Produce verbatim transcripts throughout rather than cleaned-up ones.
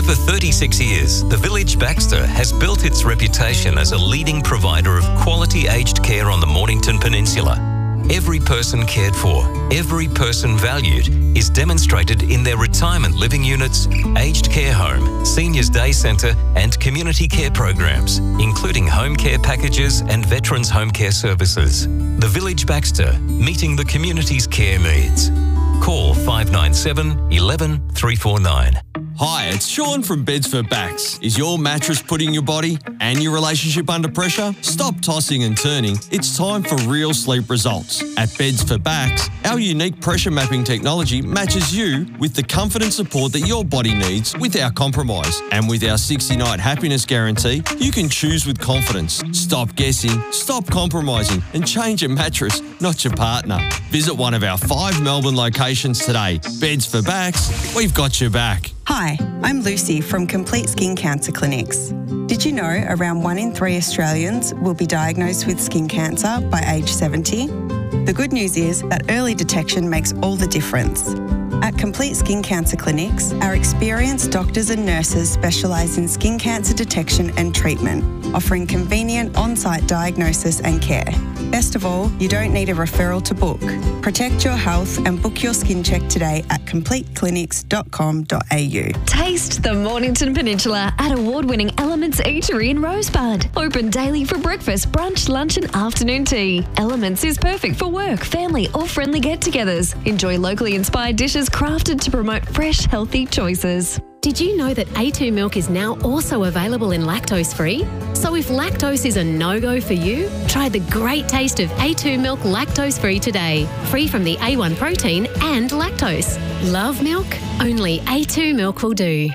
over thirty-six years, the Village Baxter has built its reputation as a leading provider of quality aged care on the Mornington Peninsula. Every person cared for, every person valued is demonstrated in their retirement living units, aged care home, seniors day centre and community care programs, including home care packages and veterans home care services. The Village Baxter, meeting the community's care needs. Call five nine seven, one one, three four nine. Hi, it's Sean from Beds for Backs. Is your mattress putting your body and your relationship under pressure? Stop tossing and turning. It's time for real sleep results. At Beds for Backs, our unique pressure mapping technology matches you with the comfort and support that your body needs without compromise. And with our sixty-night happiness guarantee, you can choose with confidence. Stop guessing, stop compromising, and change your mattress, not your partner. Visit one of our five Melbourne locations today. Beds for Backs, we've got your back. Hi, I'm Lucy from Complete Skin Cancer Clinics. Did you know around one in three Australians will be diagnosed with skin cancer by age seventy? The good news is that early detection makes all the difference. At Complete Skin Cancer Clinics, our experienced doctors and nurses specialise in skin cancer detection and treatment, offering convenient on-site diagnosis and care. Best of all, you don't need a referral to book. Protect your health and book your skin check today at complete clinics dot com dot a u. Taste the Mornington Peninsula at award-winning Elements Eatery in Rosebud. Open daily for breakfast, brunch, lunch and afternoon tea. Elements is perfect for work, family or friendly get-togethers. Enjoy locally inspired dishes crafted to promote fresh, healthy choices. Did you know that A two milk is now also available in lactose-free? So if lactose is a no-go for you, try the great taste of A two milk lactose-free today. Free from the A one protein and lactose. Love milk? Only A two milk will do.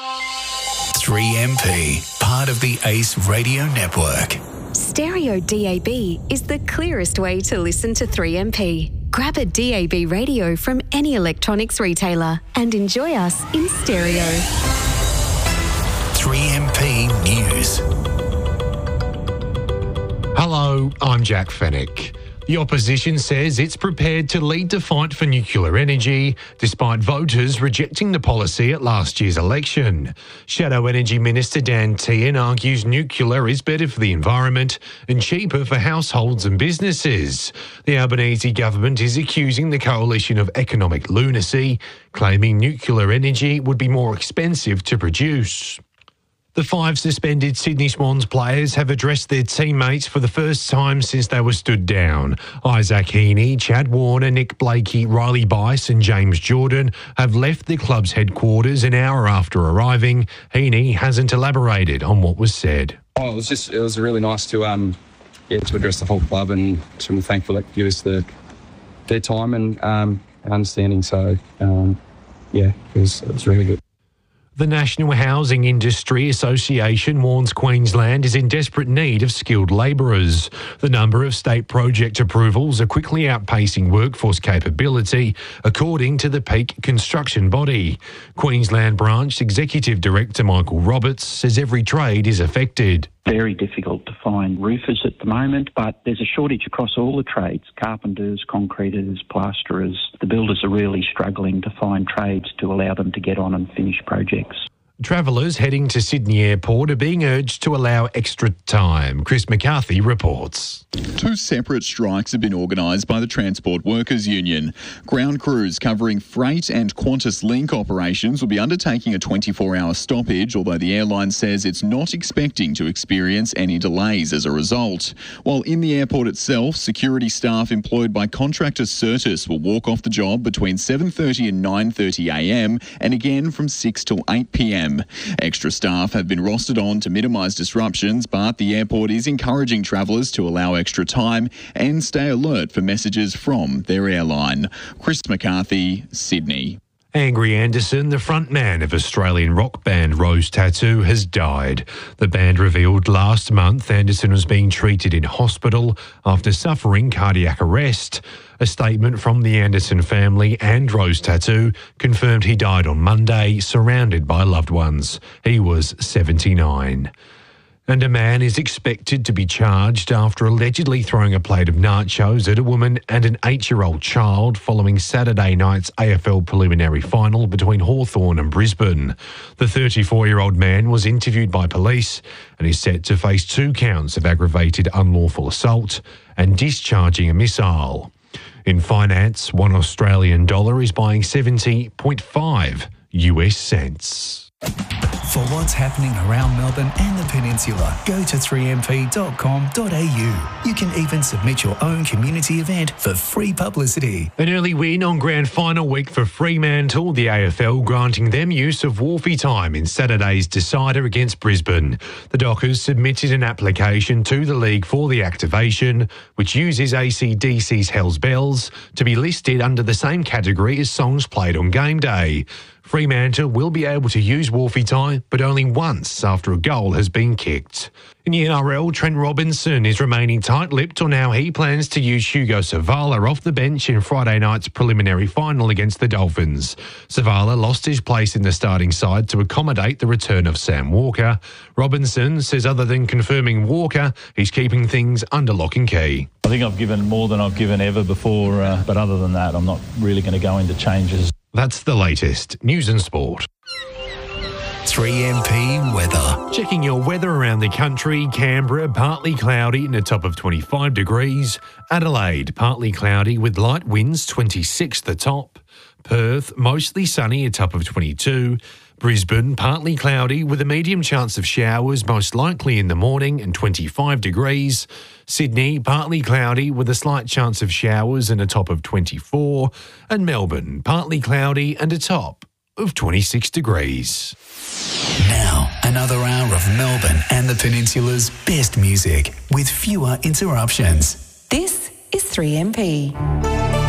three M P, part of the Ace Radio Network. Stereo D A B is the clearest way to listen to three M P. Grab a D A B radio from any electronics retailer and enjoy us in stereo. three M P News. Hello, I'm Jack Fennick. The opposition says it's prepared to lead the fight for nuclear energy, despite voters rejecting the policy at last year's election. Shadow Energy Minister Dan Tehan argues nuclear is better for the environment and cheaper for households and businesses. The Albanese government is accusing the coalition of economic lunacy, claiming nuclear energy would be more expensive to produce. The five suspended Sydney Swans players have addressed their teammates for the first time since they were stood down. Isaac Heaney, Chad Warner, Nick Blakey, Riley Bice and James Jordan have left the club's headquarters an hour after arriving. Heaney hasn't elaborated on what was said. Oh, it was just, it was really nice to um, yeah, to address the whole club, and I'm thankful that give us the their time and um, understanding. So, um, yeah, it was, it was really good. The National Housing Industry Association warns Queensland is in desperate need of skilled labourers. The number of state project approvals are quickly outpacing workforce capability, according to the peak construction body. Queensland Branch Executive Director Michael Roberts says every trade is affected. Very difficult to find roofers at the moment, but there's a shortage across all the trades, carpenters, concreters, plasterers. The builders are really struggling to find trades to allow them to get on and finish projects. Travellers heading to Sydney Airport are being urged to allow extra time. Chris McCarthy reports. Two separate strikes have been organised by the Transport Workers Union. Ground crews covering freight and Qantas Link operations will be undertaking a twenty-four hour stoppage, although the airline says it's not expecting to experience any delays as a result. While in the airport itself, security staff employed by contractor Certis will walk off the job between seven thirty and nine thirty a m and again from six till eight p m. Extra staff have been rostered on to minimise disruptions, but the airport is encouraging travellers to allow extra time and stay alert for messages from their airline. Chris McCarthy, Sydney. Angry Anderson, the frontman of Australian rock band Rose Tattoo, has died. The band revealed last month Anderson was being treated in hospital after suffering cardiac arrest. A statement from the Anderson family and Rose Tattoo confirmed he died on Monday, surrounded by loved ones. He was seventy-nine. And a man is expected to be charged after allegedly throwing a plate of nachos at a woman and an eight-year-old child following Saturday night's A F L preliminary final between Hawthorn and Brisbane. The thirty-four-year-old man was interviewed by police and is set to face two counts of aggravated unlawful assault and discharging a missile. In finance, one Australian dollar is buying seventy point five U S cents. For what's happening around Melbourne and the Peninsula, go to three m p dot com dot a u. You can even submit your own community event for free publicity. An early win on grand final week for Fremantle, the A F L granting them use of Wharfie time in Saturday's decider against Brisbane. The Dockers submitted an application to the league for the activation, which uses A C D C's Hell's Bells to be listed under the same category as songs played on game day. Fremantle will be able to use Wharfie time, but only once after a goal has been kicked. In the N R L, Trent Robinson is remaining tight-lipped on how he plans to use Hugo Savala off the bench in Friday night's preliminary final against the Dolphins. Savala lost his place in the starting side to accommodate the return of Sam Walker. Robinson says other than confirming Walker, he's keeping things under lock and key. I think I've given more than I've given ever before, uh, but other than that, I'm not really going to go into changes. That's the latest news and sport. three M P weather. Checking your weather around the country. Canberra, partly cloudy and a top of twenty-five degrees. Adelaide, partly cloudy with light winds, twenty-six the top. Perth, mostly sunny, a top of twenty-two. Brisbane, partly cloudy with a medium chance of showers, most likely in the morning, and twenty-five degrees. Sydney, partly cloudy with a slight chance of showers and a top of twenty-four. And Melbourne, partly cloudy and a top of twenty-six degrees. Now, another hour of Melbourne and the Peninsula's best music with fewer interruptions. This is three M P.